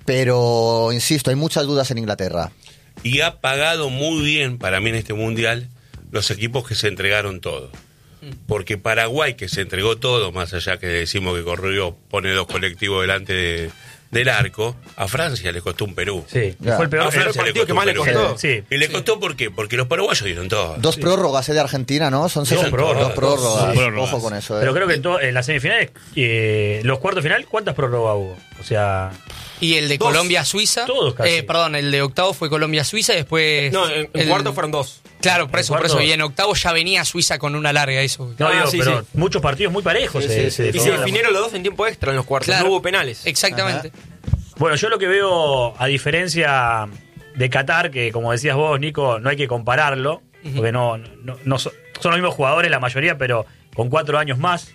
pero insisto, hay muchas dudas en Inglaterra. Y ha pagado muy bien, para mí en este Mundial, los equipos que se entregaron todo. Porque Paraguay, que se entregó todo, más allá que decimos que corrió, pone dos colectivos delante de, del arco, a Francia le costó un Perú. Sí, Ya. fue el peor. A fue el Francia partido que un más le Perú. costó. Sí. ¿Y le costó por qué? Porque los paraguayos dieron todo. Dos prórrogas eh, de Argentina, ¿no? Son seis- prórrogas. dos prórrogas. Dos prórrogas. Ojo con eso. eh. Pero creo que en, to- en las semifinales, eh, los cuartos de final, ¿cuántas prórrogas hubo? O sea, Y el de Dos. Colombia-Suiza. Todos casi. Eh, perdón, el de octavo fue Colombia-Suiza y después. No, en, en el- cuarto fueron dos. Claro, por En eso, por cuarto- eso. Y en octavo ya venía Suiza con una larga, eso. no Ah, digo, sí, pero sí. muchos partidos muy parejos. Sí, se- sí, se sí. Y se definieron. definieron los dos en tiempo extra en los cuartos. Claro. No hubo penales. Exactamente. Bueno, yo lo que veo, a diferencia de Qatar, que como decías vos, Nico, no hay que compararlo, porque no, no, no son, son los mismos jugadores la mayoría, pero con cuatro años más.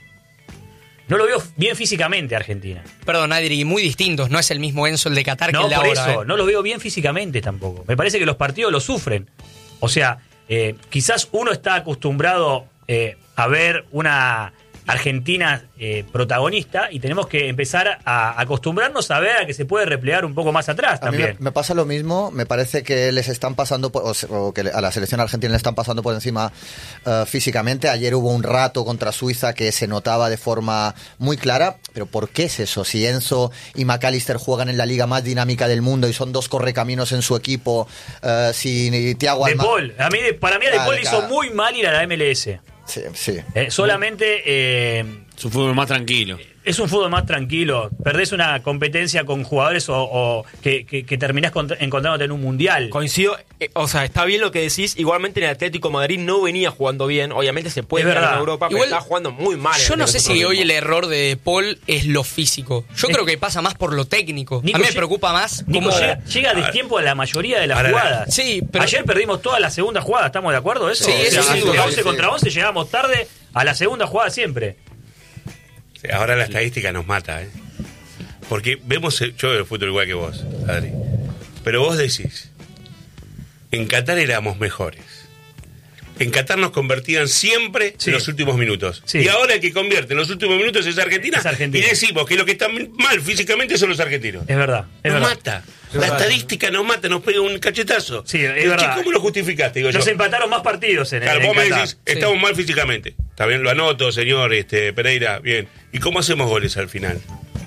No lo veo bien físicamente Argentina. Perdón, Adri, muy distintos. No es el mismo Enzo el de Qatar que No, el de por ahora. eso, eh. no lo veo bien físicamente tampoco. Me parece que los partidos lo sufren. O sea, eh, quizás uno está acostumbrado eh, a ver una Argentina eh, protagonista y tenemos que empezar a acostumbrarnos a ver a que se puede replegar un poco más atrás A mí también. me, me pasa lo mismo, me parece que les están pasando, por- o, se- o que a la selección argentina le están pasando por encima eh, físicamente. Ayer hubo un rato contra Suiza que se notaba de forma muy clara, pero ¿por qué es eso? Si Enzo y McAllister juegan en la liga más dinámica del mundo y son dos correcaminos en su equipo, eh, si Thiago De Alma- Paul, a mí, de- para mí a De Claro, Paul hizo claro. muy mal ir a la M L S. Sí, sí. Eh, solamente eh, Es un fútbol más tranquilo. es un fútbol más tranquilo. Perdés una competencia con jugadores o, o que, que, que terminás contra- encontrándote en un mundial. Coincido, eh, o sea, está bien lo que decís. Igualmente en el Atlético de Madrid no venía jugando bien. Obviamente se puede Es ganar en verdad. Europa, pero Igual, está jugando muy mal. en Yo el no sé Atlético si de hoy Madrid. el error de Paul es lo físico. Yo Es- creo que pasa más por lo técnico. Nico a mí me lle- preocupa más Nico cómo... llega, llega a destiempo a la mayoría de las Para la- jugadas. Sí, pero- Ayer perdimos toda la segunda jugada, ¿estamos de acuerdo? ¿Eso? Sí, eso sin duda. once Sí, contra sí. once llegamos tarde a la segunda jugada siempre. Sí, ahora la estadística nos mata, ¿eh? Porque vemos, el- yo veo el fútbol igual que vos, Adri. Pero vos decís, en Qatar éramos mejores. En Qatar nos convertían siempre Sí. en los últimos minutos. Sí. Y ahora el que convierte en los últimos minutos es Argentina. Es Argentina. Y decimos que lo que están mal físicamente son los argentinos. Es verdad. Es Nos verdad. mata. La estadística nos mata, nos pega un cachetazo. Sí, es Che, verdad. ¿cómo lo justificaste? Digo yo. Nos empataron más partidos en, Claro, en vos me Qatar. decís, estamos mal físicamente. Está bien, lo anoto, señor este, Pereira. Bien. ¿Y cómo hacemos goles al final?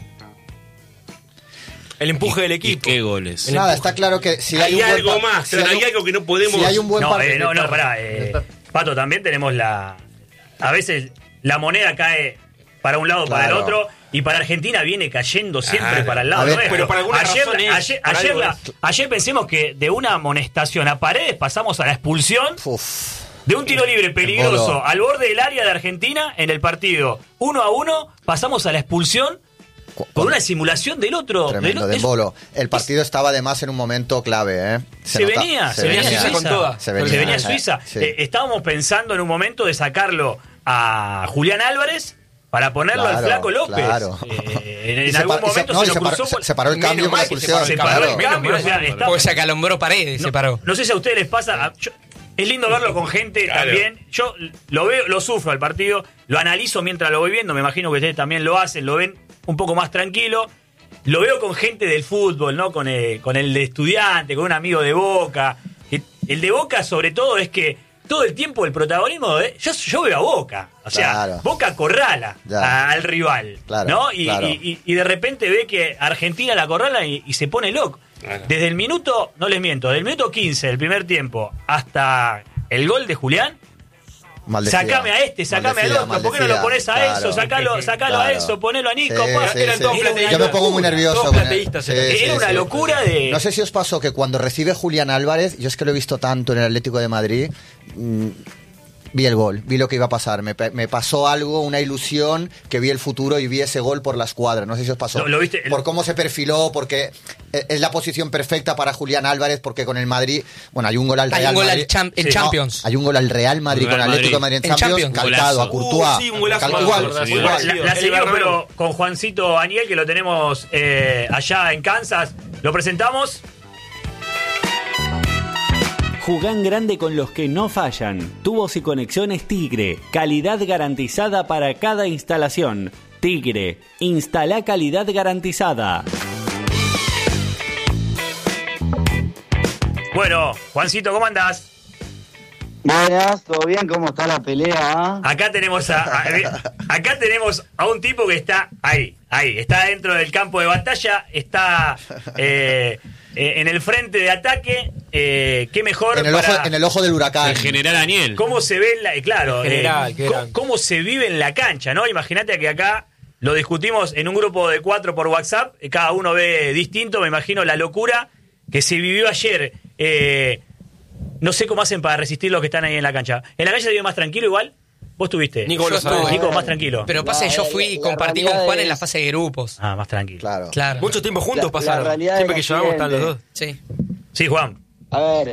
El empuje del ¿Y equipo. qué goles? El Nada, empuje. está claro que si hay, Hay un buen algo pa- más, si hay un- algo que no podemos- Si hay un buen No, partido. eh, no, no, pará. eh, Pato, también tenemos la... A veces la moneda cae para un lado o para el Claro. otro y para Argentina viene cayendo siempre Claro. para el lado A ver, nuestro. pero por alguna ayer, razón es, ayer, por ayer algo la- es. ayer pensemos que de una amonestación a Paredes pasamos a la expulsión Uf. de un tiro libre peligroso Bolo. al borde del área de Argentina en el partido uno a uno, pasamos a la expulsión Cu- con una simulación del otro. Tremendo, del- de es- Embolo. El partido estaba además en un momento clave, ¿eh? Se, nota- venía, se, venía, venía. Suiza. Con toda. Se Se venía, venía, eh, Suiza. sí. Eh, estábamos pensando en un momento de sacarlo a Julián Álvarez para ponerlo Claro, al Flaco López. claro. Eh, en Y en se algún par- y se- momento no, se y lo se par- cruzó se- por- se paró el Menos cambio con mal la que se expulsión. se claro. paró el Menos cambio, mal. o sea, está- Porque se acalombró Paredes, no, se paró. no sé si a ustedes les pasa. a- yo- es lindo verlo con gente Claro. también. Yo lo veo, lo sufro al partido, lo analizo mientras lo voy viendo. Me imagino que ustedes también lo hacen, lo ven un poco más tranquilo. lo veo con gente del fútbol, ¿no? Con el, con el de Estudiante, con un amigo de Boca. El de Boca, sobre todo, es que todo el tiempo el protagonismo de... Yo, yo veo a Boca. O sea, Claro. Boca acorrala Ya. a- al rival. Claro, ¿no? Y, claro. y- y- y de repente ve que Argentina la acorrala y, y se pone loco. Claro. Desde el minuto, no les miento, del minuto quince del primer tiempo hasta el gol de Julián, Maldecida. sacame a este, sacame al Maldecida, otro, ¿por qué no lo maldecida. pones a Claro. Enzo? Sacalo, sacalo a Claro. Enzo, ponelo a Nico. Sí, pa. sí, Eran sí. todos Era una plateístas. Yo me pongo muy nervioso. Todos con- plateístas sí, eran. sí, Era una sí. locura de... No sé si os pasó que cuando recibe Julián Álvarez, yo es que lo he visto tanto en el Atlético de Madrid, mmm, vi el gol, vi lo que iba a pasar, me, pe- me pasó algo, una ilusión, que vi el futuro y vi ese gol por la escuadra, no sé si os pasó. Lo- lo viste- Por cómo se perfiló, porque es la posición perfecta para Julián Álvarez, porque con el Madrid, bueno, hay un gol al Hay Real un gol Madrid. al cham- en Sí. Champions. No, hay un gol al Real Madrid Real con el Atlético de Madrid. Madrid en En Champions, Champions. calcado a Golazo. Courtois. Uh, sí, un golazo. Cal- Sí, igual, verdad, sí, igual. verdad. La, la Sí, seguimos, Barrero. pero con Juancito Aniel, que lo tenemos eh, allá en Kansas. Lo presentamos. Jugán grande con los que no fallan. Tubos y conexiones Tigre. Calidad garantizada para cada instalación. Tigre. Instala calidad garantizada. Bueno, Juancito, ¿cómo andás? Buenas, ¿todo bien? ¿Cómo está la pelea? ah? Acá tenemos a, a- acá tenemos a un tipo que está ahí, ahí, está dentro del campo de batalla, está eh, eh, en el frente de ataque. Eh, qué mejor En el, para ojo, en el ojo del huracán. El general Daniel. cómo se ve, en la, eh, claro, En general, eh, qué cómo, grande. cómo se vive en la cancha, ¿no? Imagínate que acá lo discutimos en un grupo de cuatro por WhatsApp, eh, cada uno ve distinto, me imagino la locura que se vivió ayer. Eh, no sé cómo hacen para resistir los que están ahí en la cancha. ¿En la cancha se vive más tranquilo igual? ¿Vos estuviste? Nico lo Yo sabe. estuve. Nico, más tranquilo. Pero pasa que yo fui y La compartí con realidad Juan en es- la fase de grupos. Ah, más tranquilo. Claro. Claro. Mucho tiempo juntos La- la pasaron. realidad Siempre que es llevamos están los dos. siguiente. Sí. Sí, Juan. A ver,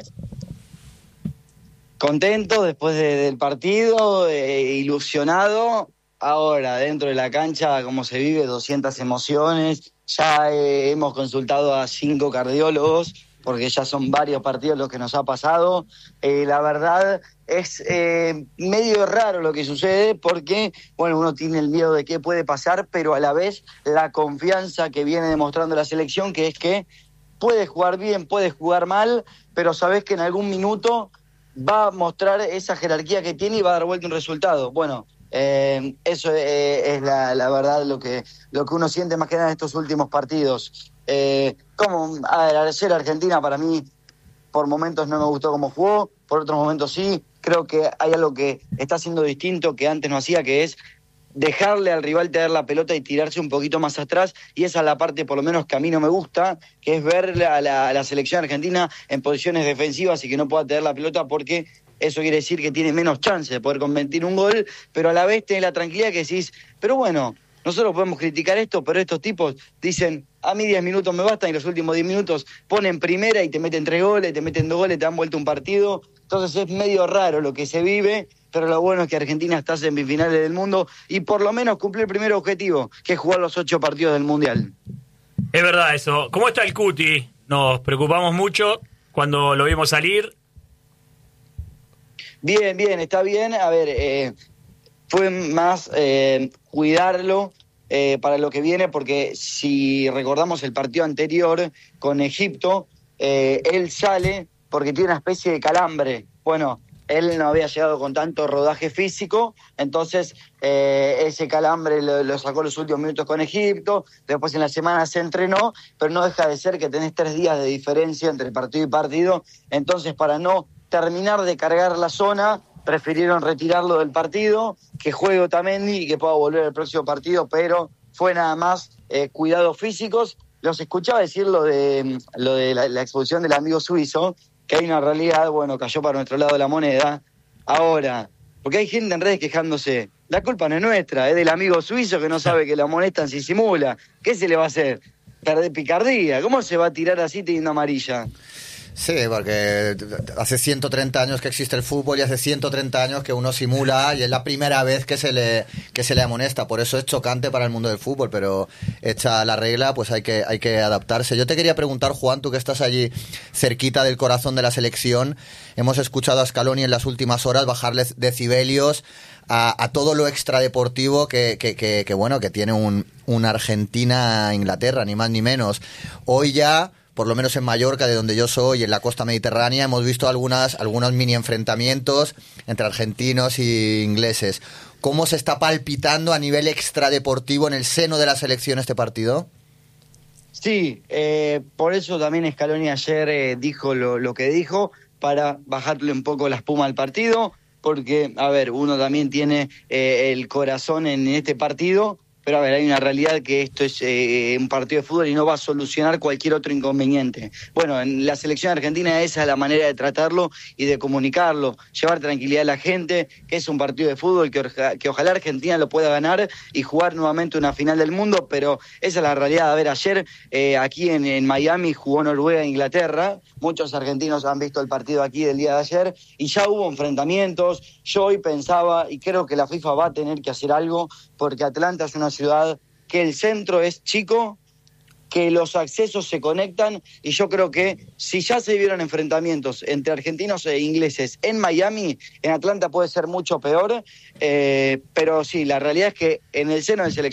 contento después de- del partido, eh, ilusionado. Ahora, dentro de la cancha, como se vive, doscientas emociones. Ya eh, hemos consultado a cinco cardiólogos, porque ya son varios partidos los que nos ha pasado. Eh, la verdad es eh, medio raro lo que sucede, porque, bueno, uno tiene el miedo de qué puede pasar, pero a la vez la confianza que viene demostrando la selección, que es que puede jugar bien, puede jugar mal, pero sabes que en algún minuto va a mostrar esa jerarquía que tiene y va a dar vuelta un resultado. Bueno, eh, eso eh, es la, la verdad lo que, lo que uno siente más que nada en estos últimos partidos. Eh, como, a ver, ayer Argentina para mí por momentos no me gustó cómo jugó, por otros momentos sí. Creo que hay algo que está haciendo distinto que antes no hacía, que es dejarle al rival tener la pelota y tirarse un poquito más atrás, y esa es la parte por lo menos que a mí no me gusta, que es ver a la, a la selección argentina en posiciones defensivas y que no pueda tener la pelota, porque eso quiere decir que tiene menos chance de poder convertir un gol, pero a la vez tenés la tranquilidad que decís, pero bueno, nosotros podemos criticar esto, pero estos tipos dicen, a mí diez minutos me bastan, y los últimos diez minutos ponen primera y te meten tres goles, te meten dos goles, te dan vuelta un partido. Entonces es medio raro lo que se vive, pero lo bueno es que Argentina está en semifinales del mundo y por lo menos cumplió el primer objetivo, que es jugar los ocho partidos del Mundial. Es verdad eso. ¿Cómo está el Cuti? Nos preocupamos mucho cuando lo vimos salir. Bien, bien, está bien. A ver, eh, fue más eh, cuidarlo eh, para lo que viene, porque si recordamos el partido anterior con Egipto, eh, él sale porque tiene una especie de calambre. Bueno, él no había llegado con tanto rodaje físico, entonces eh, ese calambre lo, lo sacó los últimos minutos con Egipto, después en la semana se entrenó, pero no deja de ser que tenés tres días de diferencia entre partido y partido, entonces para no terminar de cargar la zona, prefirieron retirarlo del partido, que juegue Otamendi y que pueda volver al próximo partido, pero fue nada más eh, cuidados físicos. Los escuchaba decir lo de, lo de la, la expulsión del amigo suizo, que hay una realidad, bueno, cayó para nuestro lado de la moneda. Ahora, porque hay gente en redes quejándose, la culpa no es nuestra, es del amigo suizo que no sabe que la amonestan si simula. ¿Qué se le va a hacer? Perder picardía. ¿Cómo se va a tirar así teniendo amarilla? Sí, porque hace ciento treinta años que existe el fútbol y hace ciento treinta años que uno simula y es la primera vez que se le que se le amonesta. Por eso es chocante para el mundo del fútbol, pero hecha la regla, pues hay que hay que adaptarse. Yo te quería preguntar, Juan, tú que estás allí cerquita del corazón de la selección, hemos escuchado a Scaloni en las últimas horas bajarle decibelios a, a todo lo extradeportivo que, que, que, que bueno, que tiene un, un Argentina-Inglaterra, ni más ni menos. Hoy ya, por lo menos en Mallorca, de donde yo soy, en la costa mediterránea, hemos visto algunas, algunos mini enfrentamientos entre argentinos y ingleses. ¿Cómo se está palpitando a nivel extradeportivo en el seno de la selección este partido? Sí, eh, por eso también Scaloni ayer eh, dijo lo, lo que dijo, para bajarle un poco la espuma al partido, porque, a ver, uno también tiene eh, el corazón en este partido. Pero a ver, hay una realidad que esto es eh, un partido de fútbol y no va a solucionar cualquier otro inconveniente. Bueno, en la selección argentina esa es la manera de tratarlo y de comunicarlo, llevar tranquilidad a la gente, que es un partido de fútbol, que, que ojalá Argentina lo pueda ganar y jugar nuevamente una final del mundo, pero esa es la realidad. A ver, ayer eh, aquí en, en Miami jugó Noruega e Inglaterra, muchos argentinos han visto el partido aquí del día de ayer y ya hubo enfrentamientos. Yo hoy pensaba, y creo que la FIFA va a tener que hacer algo, porque Atlanta es una ciudad que el centro es chico, que los accesos se conectan, y yo creo que si ya se vieron enfrentamientos entre argentinos e ingleses en Miami, en Atlanta puede ser mucho peor, eh, pero sí, la realidad es que en el seno del seleccionado